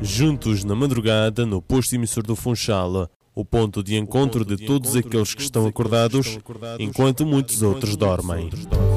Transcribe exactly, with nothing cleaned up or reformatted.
Juntos na madrugada no posto emissor do Funchal, o ponto de encontro de todos aqueles que estão acordados enquanto muitos outros dormem.